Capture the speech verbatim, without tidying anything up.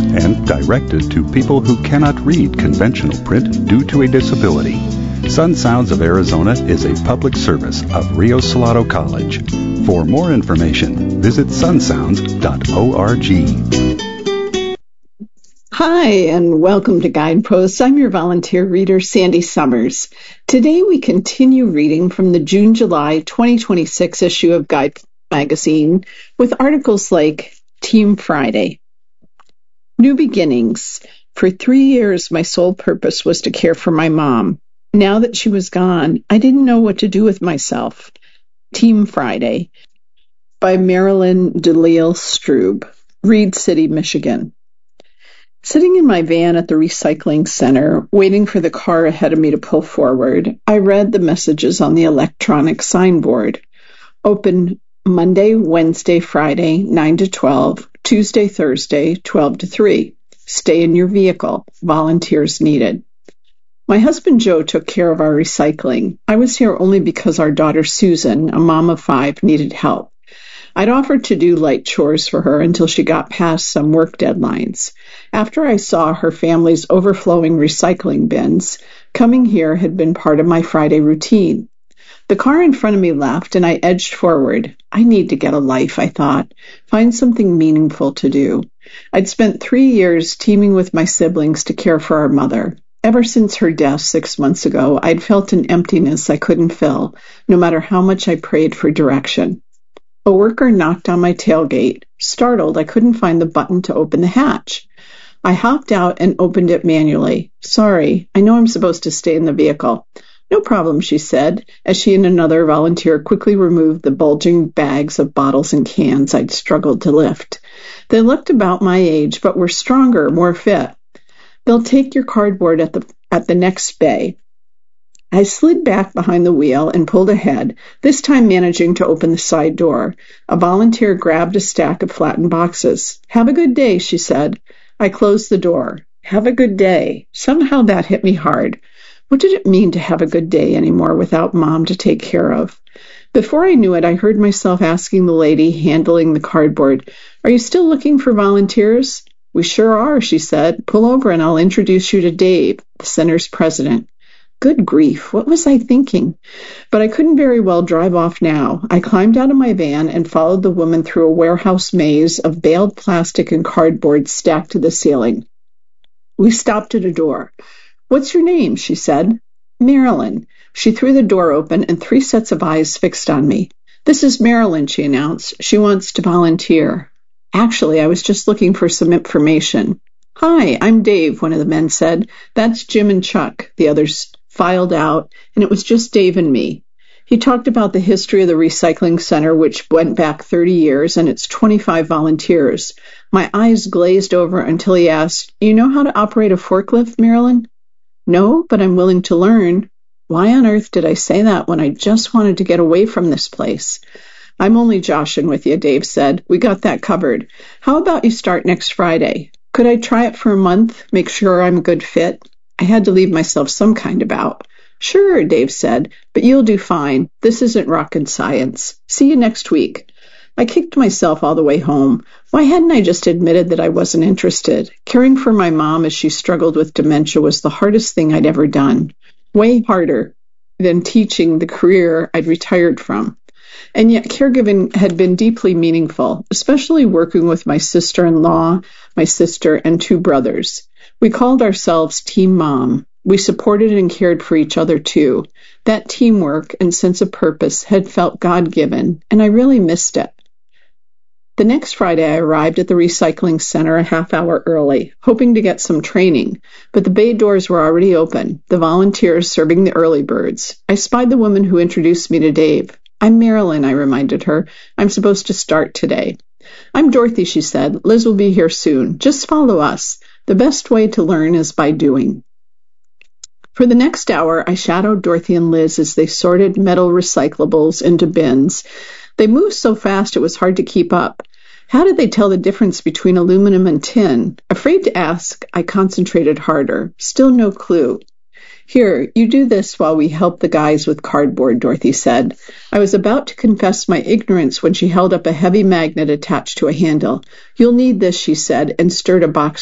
and directed to people who cannot read conventional print due to a disability. Sun Sounds of Arizona is a public service of Rio Salado College. For more information, visit sun sounds dot org. Hi, and welcome to Guideposts. I'm your volunteer reader, Sandy Summers. Today we continue reading from the June-July twenty twenty-six issue of Guide Magazine with articles like Team Friday. New Beginnings. For three years, my sole purpose was to care for my mom. Now that she was gone, I didn't know what to do with myself. Team Friday by Marilyn DeLille Strube, Reed City, Michigan. Sitting in my van at the recycling center, waiting for the car ahead of me to pull forward, I read the messages on the electronic signboard. Open Monday, Wednesday, Friday, nine to twelve, Tuesday, Thursday, twelve to three. Stay in your vehicle. Volunteers needed. My husband Joe took care of our recycling. I was here only because our daughter Susan, a mom of five, needed help. I'd offered to do light chores for her until she got past some work deadlines. After I saw her family's overflowing recycling bins, coming here had been part of my Friday routine. The car in front of me left, and I edged forward. I need to get a life, I thought. Find something meaningful to do. I'd spent three years teaming with my siblings to care for our mother. Ever since her death six months ago, I'd felt an emptiness I couldn't fill, no matter how much I prayed for direction. A worker knocked on my tailgate. Startled, I couldn't find the button to open the hatch. I hopped out and opened it manually. Sorry, I know I'm supposed to stay in the vehicle. No problem, she said, as she and another volunteer quickly removed the bulging bags of bottles and cans I'd struggled to lift. They looked about my age, but were stronger, more fit. They'll take your cardboard at the at the next bay. I slid back behind the wheel and pulled ahead, this time managing to open the side door. A volunteer grabbed a stack of flattened boxes. Have a good day, she said. I closed the door. Have a good day. Somehow that hit me hard. What did it mean to have a good day anymore without Mom to take care of? Before I knew it, I heard myself asking the lady handling the cardboard, "Are you still looking for volunteers?" "We sure are," she said. "Pull over and I'll introduce you to Dave, the center's president." Good grief, what was I thinking? But I couldn't very well drive off now. I climbed out of my van and followed the woman through a warehouse maze of baled plastic and cardboard stacked to the ceiling. We stopped at a door. "What's your name?" she said. "Marilyn." She threw the door open and three sets of eyes fixed on me. "This is Marilyn," she announced. "She wants to volunteer." Actually, I was just looking for some information. "Hi, I'm Dave," one of the men said. "That's Jim and Chuck." The others filed out, and it was just Dave and me. He talked about the history of the recycling center, which went back thirty years, and its twenty-five volunteers. My eyes glazed over until he asked, "You know how to operate a forklift, Marilyn?" "No, but I'm willing to learn." Why on earth did I say that when I just wanted to get away from this place? "I'm only joshing with you," Dave said. "We got that covered. How about you start next Friday? Could I try it for a month, make sure I'm a good fit?" I had to leave myself some kind of out. "Sure," Dave said, "but you'll do fine. This isn't rocket science. See you next week." I kicked myself all the way home. Why hadn't I just admitted that I wasn't interested? Caring for my mom as she struggled with dementia was the hardest thing I'd ever done. Way harder than teaching, the career I'd retired from. And yet caregiving had been deeply meaningful, especially working with my sister-in-law, my sister, and two brothers. We called ourselves Team Mom. We supported and cared for each other too. That teamwork and sense of purpose had felt God-given, and I really missed it. The next Friday, I arrived at the recycling center a half hour early, hoping to get some training, but the bay doors were already open, the volunteers serving the early birds. I spied the woman who introduced me to Dave. "I'm Marilyn," I reminded her. "I'm supposed to start today." "I'm Dorothy," she said. "Liz will be here soon. Just follow us. The best way to learn is by doing." For the next hour, I shadowed Dorothy and Liz as they sorted metal recyclables into bins. They moved so fast it was hard to keep up. How did they tell the difference between aluminum and tin? Afraid to ask, I concentrated harder. Still no clue. "Here, you do this while we help the guys with cardboard," Dorothy said. I was about to confess my ignorance when she held up a heavy magnet attached to a handle. "You'll need this," she said, and stirred a box